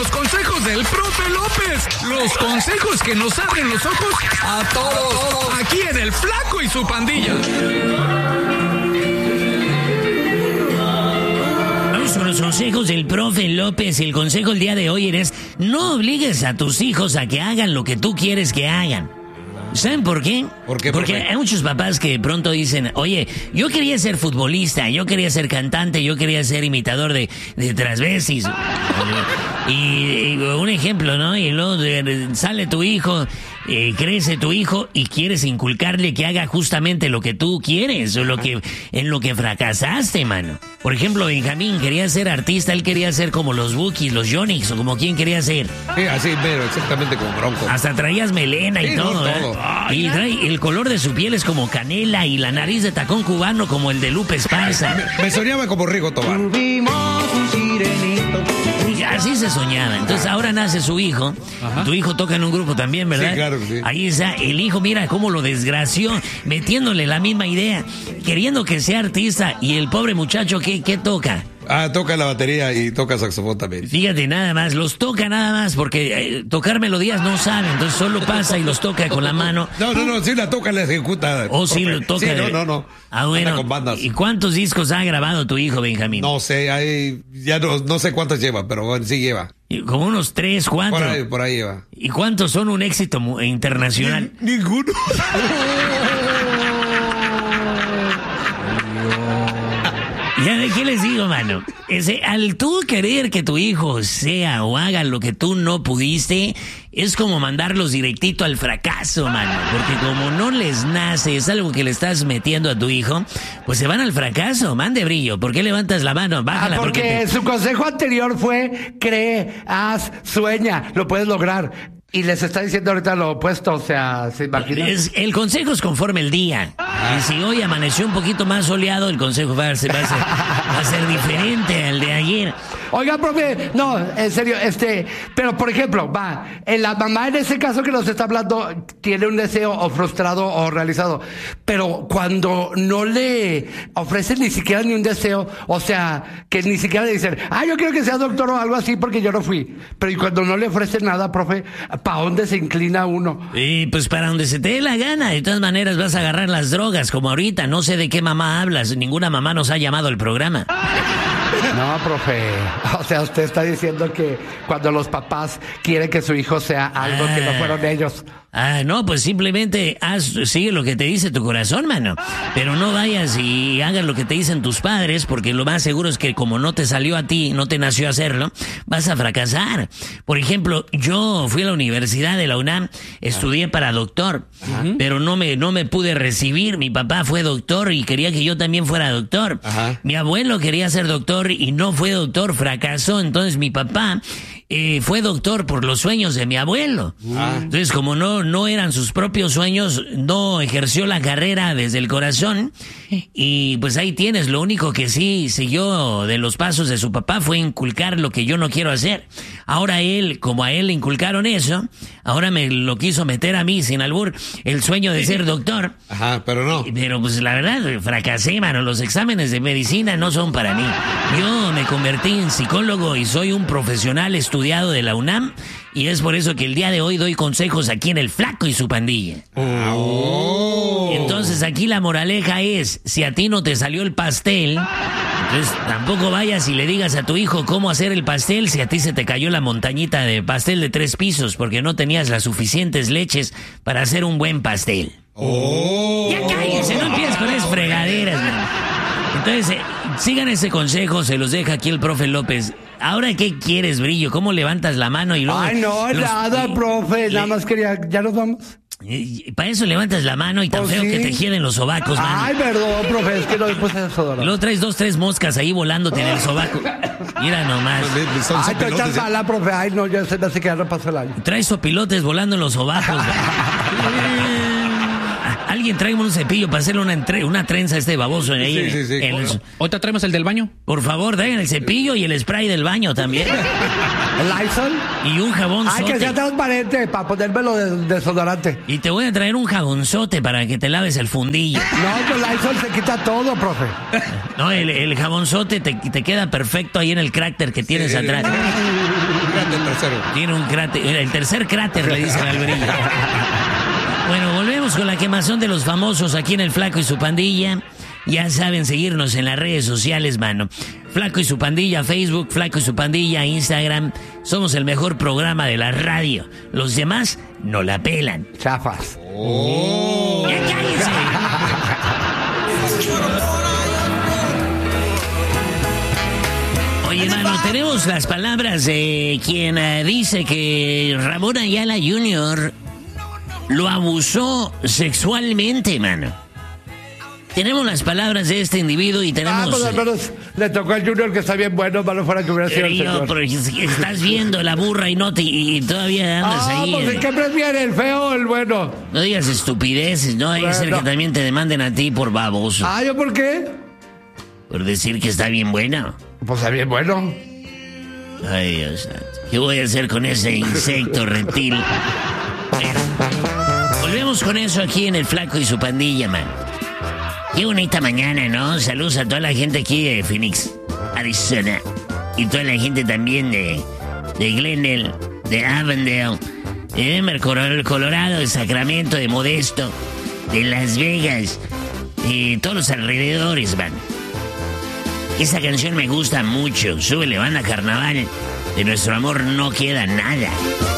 los consejos del profe López. Los consejos que nos abren los ojos a todos. Aquí en El Flaco y su Pandilla. Vamos con los consejos del profe López. El consejo el día de hoy es: no obligues a tus hijos a que hagan lo que tú quieres que hagan. ¿Saben por qué? ¿Por qué, Porque profe? hay muchos papás que pronto dicen: oye, yo quería ser futbolista, yo quería ser cantante, yo quería ser imitador de transvestis. Y un ejemplo, ¿no? Y luego sale tu hijo, crece tu hijo y quieres inculcarle que haga justamente lo que tú quieres o en lo que fracasaste, mano. Por ejemplo, Benjamín quería ser artista, él quería ser como los Bukis, los Yonix o como quien quería ser. Sí, así, pero exactamente como Bronco. Hasta traías melena y Sí, todo, no, ¿eh? todo. Y trae el color de su piel es como canela y la nariz de tacón cubano como el de Lupe Esparza. Me soñaba como Rigo Tobar. Y así se soñaba. Entonces ahora nace su hijo. Tu hijo toca en un grupo también, ¿verdad? Sí, claro que sí. Ahí está el hijo, mira cómo lo desgració, metiéndole la misma idea, queriendo que sea artista. Y el pobre muchacho, ¿qué toca? Toca la batería y toca saxofón también. Fíjate, nada más, los toca nada más, porque tocar melodías no sabe, entonces solo pasa y los toca con la mano. No, si la toca, la ejecuta. O si profe. lo toca. Sí, no. Ah, bueno. Anda con bandas. ¿Y cuántos discos ha grabado tu hijo, Benjamín? No sé, ya no sé cuántas lleva, pero bueno, sí lleva. Como unos 3, 4. Por ahí lleva. ¿Y cuántos son un éxito internacional? Ninguno. Ya de qué les digo, mano. Al tú querer que tu hijo sea o haga lo que tú no pudiste, es como mandarlos directito al fracaso, mano. Porque como no les nace, es algo que le estás metiendo a tu hijo, pues se van al fracaso. Mande brillo. ¿Por qué levantas la mano? Bájala. Porque su consejo anterior fue: cree, haz, sueña, lo puedes lograr. Y les está diciendo ahorita lo opuesto, o sea, ¿se imaginan? El consejo es conforme el día. Y si hoy amaneció un poquito más soleado, el consejo va a ser diferente al de ayer. Oiga, profe, no, en serio, pero por ejemplo, la mamá en ese caso que nos está hablando tiene un deseo o frustrado o realizado, pero cuando no le ofrecen ni siquiera ni un deseo, o sea, que ni siquiera le dicen: yo quiero que sea doctor o algo así porque yo no fui, pero y cuando no le ofrecen nada, profe, ¿para dónde se inclina uno? Pues para donde se te dé la gana. De todas maneras vas a agarrar las drogas, como ahorita. No sé de qué mamá hablas, ninguna mamá nos ha llamado al programa. No, profe, o sea, usted está diciendo que cuando los papás quieren que su hijo sea algo que no fueron ellos. No, pues simplemente sigue lo que te dice tu corazón, mano. Pero no vayas y hagas lo que te dicen tus padres, porque lo más seguro es que como no te salió a ti, no te nació hacerlo, vas a fracasar. Por ejemplo, yo fui a la Universidad de la UNAM, estudié para doctor, pero no me pude recibir. Mi papá fue doctor y quería que yo también fuera doctor. Mi abuelo quería ser doctor y no fue doctor, fracasó. Entonces mi papá fue doctor por los sueños de mi abuelo. Entonces, como no eran sus propios sueños, no ejerció la carrera desde el corazón. Y pues ahí tienes, lo único que sí siguió de los pasos de su papá fue inculcar lo que yo no quiero hacer. Ahora como a él le inculcaron eso, ahora me lo quiso meter a mí, sin albur, el sueño de ser doctor. Pero no. Pero pues la verdad, fracasé, mano. Los exámenes de medicina no son para mí. Yo me convertí en psicólogo y soy un profesional estudiado de la UNAM, y es por eso que el día de hoy doy consejos aquí en El Flaco y su Pandilla. Entonces aquí la moraleja es: si a ti no te salió el pastel, entonces tampoco vayas y le digas a tu hijo cómo hacer el pastel si a ti se te cayó la montañita de pastel de 3 pisos porque no tenías las suficientes leches para hacer un buen pastel. Ya cállense, no empieces con esas fregaderas, man. Entonces, sigan ese consejo, se los deja aquí el profe López. Ahora, ¿qué quieres, Brillo? ¿Cómo levantas la mano y luego... Nada, profe, nada más quería... ¿Ya nos vamos? Para eso levantas la mano y tan feo que te hieden los sobacos, man. Perdón, profe, es que no me puse eso. Luego traes 2-3 moscas ahí volándote en el sobaco. Mira nomás. Tú estás mala, profe. No, yo sé que ya no pasó el año. Traes sopilotes volando en los sobacos. Alguien tráigame un cepillo para hacerle una trenza a este baboso ahí. Sí. ¿Ahorita traemos el del baño? Por favor, traigan el cepillo y el spray del baño también. ¿El Lysol? Y un jabonzote. Que sea transparente para ponérmelo de desodorante. Y te voy a traer un jabonzote para que te laves el fundillo. No, con Lysol se quita todo, profe. No, el jabonzote te queda perfecto ahí en el cráter que tienes atrás. cráter tercero. Tiene un cráter, el tercer cráter le dicen al brillo. Bueno, volvemos con la quemazón de los famosos aquí en El Flaco y su Pandilla. Ya saben seguirnos en las redes sociales, mano. Flaco y su Pandilla, Facebook, Flaco y su Pandilla, Instagram. Somos el mejor programa de la radio. Los demás no la pelan. Chafas. ¡Ya cállense! Oye, mano, tenemos las palabras de quien dice que Ramón Ayala Jr. lo abusó sexualmente, mano. Tenemos las palabras de este individuo y tenemos... pues al menos le tocó al Junior, que está bien bueno, malo fuera que hubiera sido el señor. Pero estás viendo la burra y no te, y todavía andas ahí. Pues ¿en qué prefiere, el feo o el bueno? No digas estupideces, no vaya a ser que también te demanden a ti por baboso. ¿Yo por qué? Por decir que está bien bueno. Pues está bien bueno. Ay, Dios santo. ¿Qué voy a hacer con ese insecto reptil? Bueno, volvemos con eso aquí en El Flaco y su Pandilla, man. Qué bonita mañana, ¿no? Saludos a toda la gente aquí de Phoenix, Arizona. Y toda la gente también de Glendale, de Avondale, de Denver, Colorado, de Sacramento, de Modesto, de Las Vegas, de todos los alrededores, man. Esa canción me gusta mucho. Súbele, banda Carnaval. De nuestro amor no queda nada.